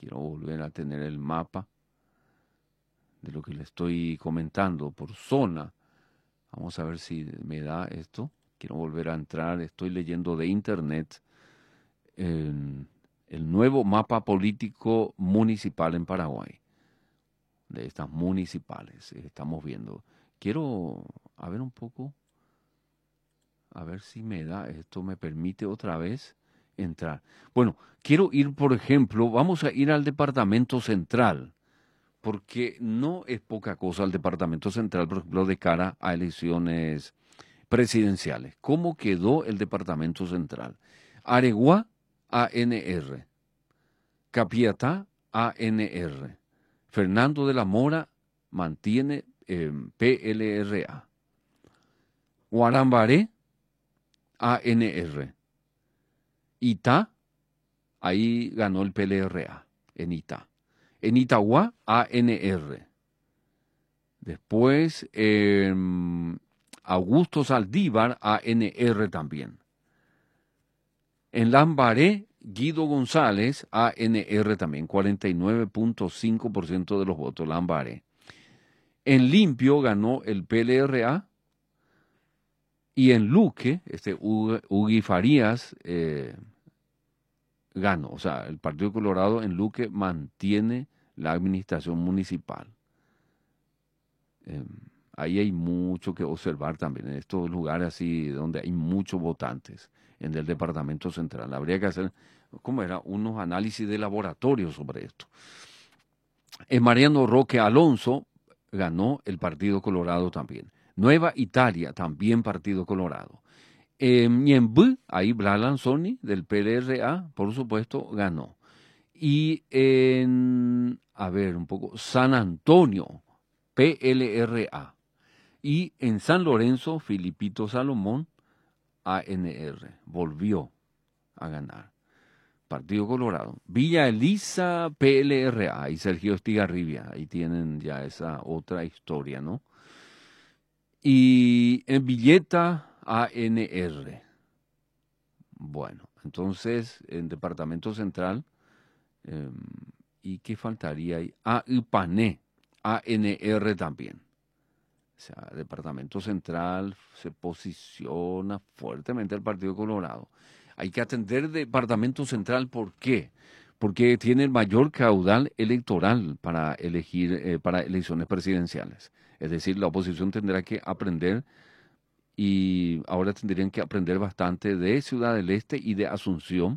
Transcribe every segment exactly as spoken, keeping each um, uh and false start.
Quiero volver a tener el mapa de lo que le estoy comentando por zona. Vamos a ver si me da esto. Quiero volver a entrar. Estoy leyendo de internet en el nuevo mapa político municipal en Paraguay. De estas municipales. Estamos viendo. Quiero a ver un poco. A ver si me da. Esto me permite otra vez entrar. Bueno, quiero ir, por ejemplo, vamos a ir al departamento central. Porque no es poca cosa el departamento central, por ejemplo, de cara a elecciones presidenciales. ¿Cómo quedó el departamento central? Areguá, A N R. Capiatá, A N R. Fernando de la Mora mantiene eh, P L R A. Guarambaré, A N R. Itá, ahí ganó el P L R A, en Itá. En Itagua, A N R. Después, eh, Augusto Saldívar, A N R también. En Lambaré, Guido González, A N R también, cuarenta y nueve punto cinco por ciento de los votos, Lambaré. En Limpio ganó el P L R A. Y en Luque, este Ugui Farías eh, ganó. O sea, el Partido Colorado en Luque mantiene la administración municipal. Eh, ahí hay mucho que observar también, en estos lugares así donde hay muchos votantes, en el departamento central. Habría que hacer, ¿cómo era? Unos análisis de laboratorio sobre esto. En Mariano Roque Alonso ganó el Partido Colorado también. Nueva Italia, también Partido Colorado. En Ñemby, ahí Blas Lanzoni, del P L R A, por supuesto, ganó. Y en, a ver, un poco, San Antonio, P L R A. Y en San Lorenzo, Filipito Salomón, A N R. Volvió a ganar. Partido Colorado. Villa Elisa, P L R A. Y Sergio Estigarribia. Ahí tienen ya esa otra historia, ¿no? Y en Villeta, A N R. Bueno, entonces, en Departamento Central, eh, ¿y qué faltaría ahí? Ah, Ipané, A N R también. O sea, Departamento Central se posiciona fuertemente el Partido Colorado. Hay que atender Departamento Central, ¿por qué? Porque tiene el mayor caudal electoral para elegir, eh, para elecciones presidenciales. Es decir, la oposición tendrá que aprender y ahora tendrían que aprender bastante de Ciudad del Este y de Asunción,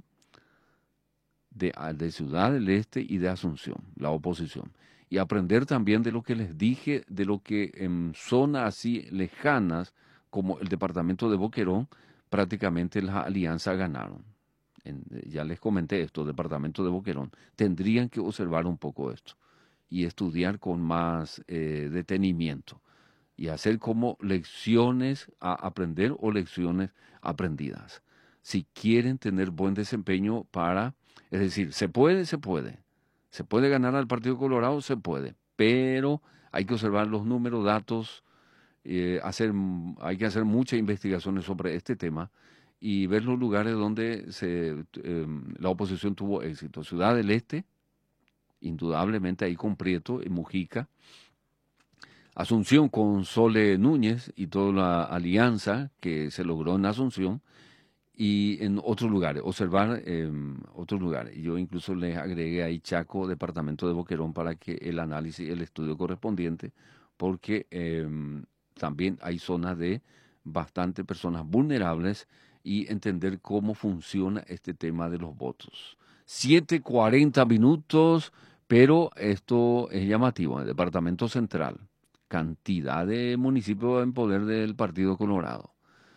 de, de Ciudad del Este y de Asunción, la oposición. Y aprender también de lo que les dije, de lo que en zonas así lejanas, como el departamento de Boquerón, prácticamente las alianzas ganaron. En, ya les comenté esto, departamento de Boquerón. Tendrían que observar un poco esto y estudiar con más eh, detenimiento y hacer como lecciones a aprender o lecciones aprendidas. Si quieren tener buen desempeño para, es decir, se puede, se puede. Se puede ganar al Partido Colorado, se puede, pero hay que observar los números, datos, eh, hacer, hay que hacer muchas investigaciones sobre este tema y ver los lugares donde se, eh, la oposición tuvo éxito. Ciudad del Este, indudablemente ahí con Prieto y Mujica. Asunción con Sole Núñez y toda la alianza que se logró en Asunción y en otros lugares, observar eh, otros lugares. Yo incluso les agregué ahí Chaco, departamento de Boquerón, para que el análisis, el estudio correspondiente, porque eh, también hay zonas de bastante personas vulnerables y entender cómo funciona este tema de los votos. siete cuarenta minutos, pero esto es llamativo, en el departamento central. Cantidad de municipios en poder del Partido Colorado.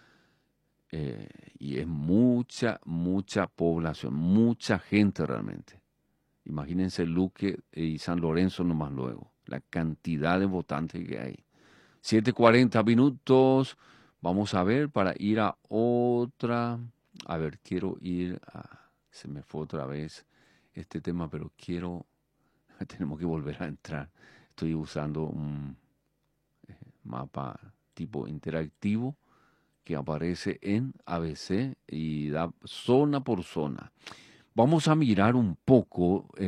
Eh, y es mucha, mucha población, mucha gente realmente. Imagínense Luque y San Lorenzo nomás luego, la cantidad de votantes que hay. siete cuarenta minutos, vamos a ver para ir a otra. A ver, quiero ir a. Se me fue otra vez este tema, pero quiero. Tenemos que volver a entrar. Estoy usando un mapa tipo interactivo que aparece en A B C y da zona por zona. Vamos a mirar un poco. Eh,